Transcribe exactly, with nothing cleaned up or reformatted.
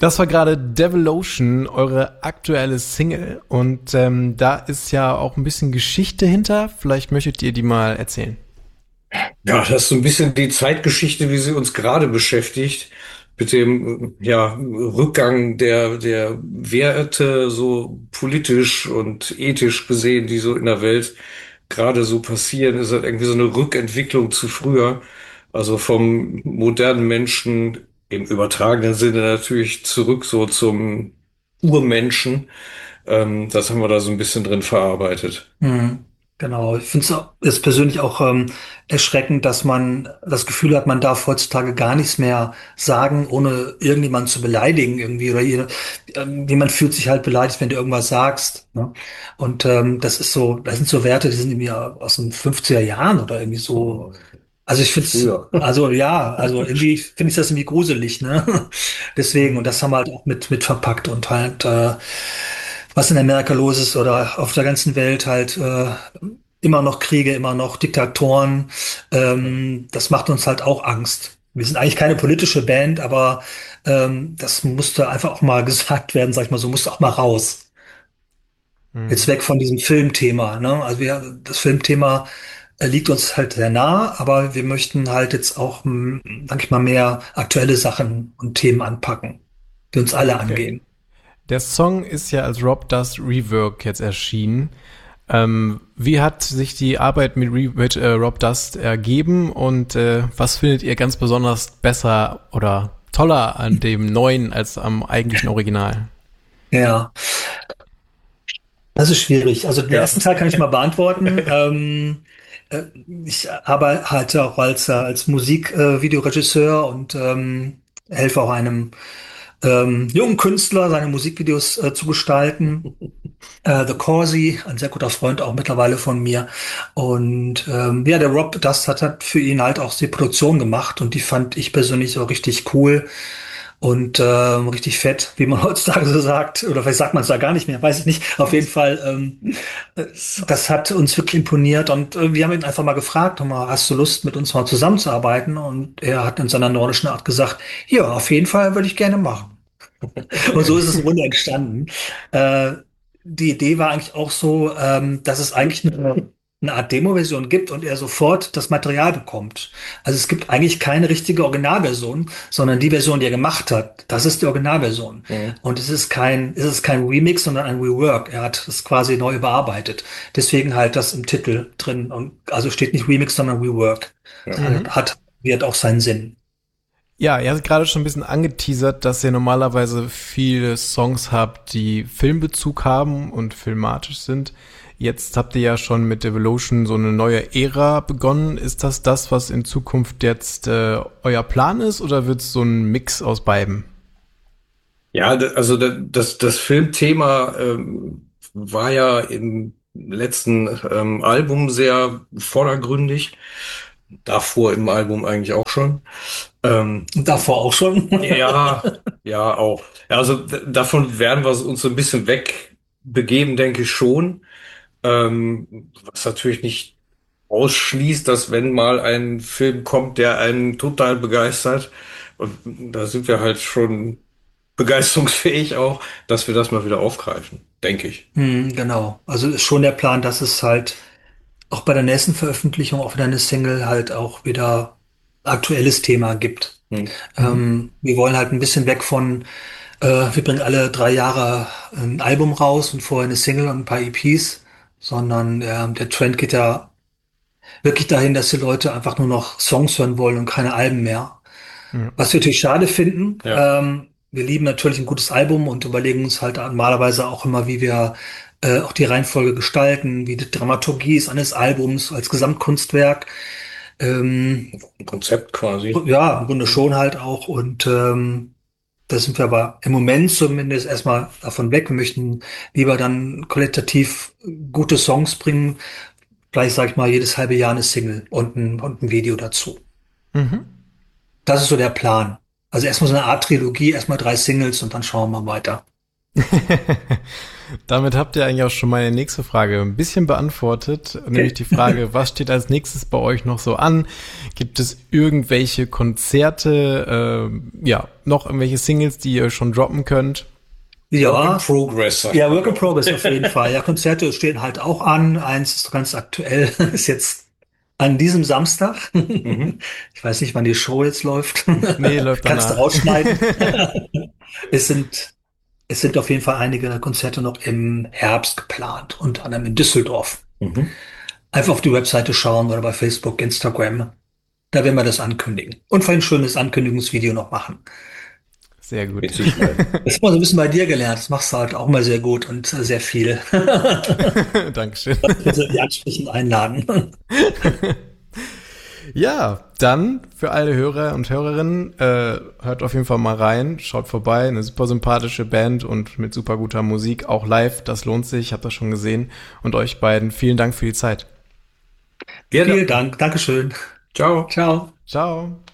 Das war gerade Devolution, eure aktuelle Single. Und ähm, da ist ja auch ein bisschen Geschichte hinter. Vielleicht möchtet ihr die mal erzählen. Ja, das ist so ein bisschen die Zeitgeschichte, wie sie uns gerade beschäftigt, mit dem, ja, Rückgang der, der Werte, so politisch und ethisch gesehen, die so in der Welt gerade so passieren, ist halt irgendwie so eine Rückentwicklung zu früher. Also vom modernen Menschen im übertragenen Sinne natürlich zurück so zum Urmenschen. Ähm, das haben wir da so ein bisschen drin verarbeitet. Mhm. Genau, ich finde es persönlich auch ähm, erschreckend, dass man das Gefühl hat, man darf heutzutage gar nichts mehr sagen, ohne irgendjemanden zu beleidigen irgendwie. Oder jeder, ähm, jemand fühlt sich halt beleidigt, wenn du irgendwas sagst. Ne? Und ähm, das ist so, das sind so Werte, die sind irgendwie aus den fünfziger Jahren oder irgendwie so. Also ich finde es, Früher. also ja, also irgendwie finde ich das irgendwie gruselig, ne? Deswegen, und Mhm. das haben wir halt auch mit, mit verpackt und halt, äh, was in Amerika los ist oder auf der ganzen Welt halt, äh, immer noch Kriege, immer noch Diktatoren, ähm, das macht uns halt auch Angst. Wir sind eigentlich keine politische Band, aber ähm, das musste einfach auch mal gesagt werden, sag ich mal so, musste auch mal raus. Jetzt Mhm. weg von diesem Filmthema, ne? Also wir, das Filmthema äh, liegt uns halt sehr nah, aber wir möchten halt jetzt auch, m, sag ich mal, mehr aktuelle Sachen und Themen anpacken, die uns alle Okay. angehen. Der Song ist ja als Rob Dust Rework jetzt erschienen. Ähm, wie hat sich die Arbeit mit, Re mit äh, Rob Dust ergeben und äh, was findet ihr ganz besonders besser oder toller an dem neuen als am eigentlichen Original? Ja, das ist schwierig. Also den Ja. ersten Teil kann ich mal beantworten. Ähm, äh, ich arbeite halt auch als, äh, als Musikvideoregisseur äh, Videoregisseur und ähm, helfe auch einem ähm, jungen Künstler, seine Musikvideos äh, zu gestalten. Äh, The Corsi, ein sehr guter Freund auch mittlerweile von mir. Und ähm, ja, der Rob Dust hat, hat für ihn halt auch die Produktion gemacht und die fand ich persönlich so richtig cool und ähm, richtig fett, wie man heutzutage so sagt. Oder vielleicht sagt man es da gar nicht mehr, weiß ich nicht. Auf jeden Fall, ähm, äh, das hat uns wirklich imponiert und äh, wir haben ihn einfach mal gefragt, hör mal, hast du Lust, mit uns mal zusammenzuarbeiten? Und er hat in seiner nordischen Art gesagt, ja, auf jeden Fall würde ich gerne machen. Und so ist es im Grunde entstanden. Äh, die Idee war eigentlich auch so, ähm, dass es eigentlich eine, eine Art Demo-Version gibt und er sofort das Material bekommt. Also es gibt eigentlich keine richtige Originalversion, sondern die Version, die er gemacht hat, das ist die Originalversion. Mhm. Und es ist kein, es ist kein Remix, sondern ein Rework. Er hat es quasi neu überarbeitet. Deswegen halt das im Titel drin. Und also steht nicht Remix, sondern Rework. Ja. Hat, Mhm. hat, wird auch seinen Sinn. Ja, ihr habt gerade schon ein bisschen angeteasert, dass ihr normalerweise viele Songs habt, die Filmbezug haben und filmatisch sind. Jetzt habt ihr ja schon mit Devolution so eine neue Ära begonnen. Ist das das, was in Zukunft jetzt äh, euer Plan ist oder wird es so ein Mix aus beidem? Ja, da- also da- das, das Filmthema ähm, war ja im letzten ähm, Album sehr vordergründig. Davor im Album eigentlich auch schon. Ähm, Und davor auch schon. ja, ja, auch. Ja, also d- davon werden wir uns so ein bisschen wegbegeben, denke ich schon. Ähm, was natürlich nicht ausschließt, dass wenn mal ein Film kommt, der einen total begeistert, und da sind wir halt schon begeisterungsfähig auch, dass wir das mal wieder aufgreifen, denke ich. Hm, genau. Also ist schon der Plan, dass es halt auch bei der nächsten Veröffentlichung, auch wieder eine Single, halt auch wieder aktuelles Thema gibt. Hm. Mhm. Ähm, wir wollen halt ein bisschen weg von, äh, wir bringen alle drei Jahre ein Album raus und vorher eine Single und ein paar E Ps, sondern ähm, der Trend geht ja wirklich dahin, dass die Leute einfach nur noch Songs hören wollen und keine Alben mehr. Ja. Was wir natürlich schade finden. Ja. Ähm, wir lieben natürlich ein gutes Album und überlegen uns halt normalerweise auch immer, wie wir äh, auch die Reihenfolge gestalten, wie die Dramaturgie ist eines Albums als Gesamtkunstwerk. Ähm, Ein Konzept quasi. ja, im Grunde schon halt auch. Und ähm, da sind wir aber im Moment zumindest erstmal davon weg. Wir möchten lieber dann qualitativ gute Songs bringen. Vielleicht sage ich mal jedes halbe Jahr eine Single und ein, und ein Video dazu. Mhm. Das ist so der Plan. Also erstmal so eine Art Trilogie, erstmal drei Singles und dann schauen wir mal weiter. Damit habt ihr eigentlich auch schon meine nächste Frage ein bisschen beantwortet, okay. Nämlich die Frage, was steht als nächstes bei euch noch so an? Gibt es irgendwelche Konzerte, äh, ja, noch irgendwelche Singles, die ihr schon droppen könnt? Ja, Work in Progress. Ja, Work in Progress auf jeden Fall. Ja, Konzerte stehen halt auch an. Eins ist ganz aktuell, ist jetzt an diesem Samstag. Mhm. Ich weiß nicht, wann die Show jetzt läuft. Nee, läuft danach. Kannst du rausschneiden. Es sind, es sind auf jeden Fall einige Konzerte noch im Herbst geplant, unter anderem in Düsseldorf. Mhm. Einfach auf die Webseite schauen oder bei Facebook, Instagram. Da werden wir das ankündigen. Und für ein schönes Ankündigungsvideo noch machen. Sehr gut. Das haben wir so ein bisschen bei dir gelernt. Das machst du halt auch mal sehr gut und sehr viel. Dankeschön. Also die ansprechend einladen. Ja, dann für alle Hörer und Hörerinnen, äh, hört auf jeden Fall mal rein, schaut vorbei, eine super sympathische Band und mit super guter Musik, auch live, das lohnt sich, ich habe das schon gesehen. Und euch beiden, vielen Dank für die Zeit. Gerne. Vielen Dank, Dankeschön. Ciao. Ciao. Ciao.